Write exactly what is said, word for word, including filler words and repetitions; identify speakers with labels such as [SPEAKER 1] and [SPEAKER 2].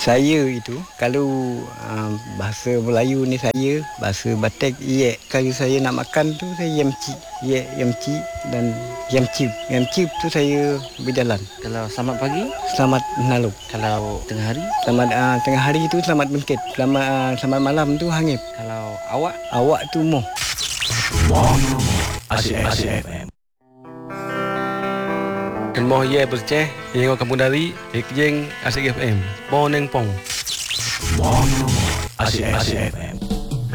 [SPEAKER 1] Saya itu kalau uh, bahasa Melayu ni saya, bahasa Batak ye, kalau saya nak makan tu saya yamci, ye yamci dan yamci. Yamci tu saya berjalan.
[SPEAKER 2] Kalau selamat pagi,
[SPEAKER 1] Selamat naluk.
[SPEAKER 2] kalau tengah hari,
[SPEAKER 1] Selamat uh, tengah hari tu selamat bengket. Selamat uh, selamat malam tu hangip.
[SPEAKER 2] kalau awak,
[SPEAKER 1] Awak tu moh.
[SPEAKER 3] Asyik F M.
[SPEAKER 4] Kemoh ye berceh, yang kampung dari, ikjeng Asyik F M. Boneng pong.
[SPEAKER 3] Asyik F M.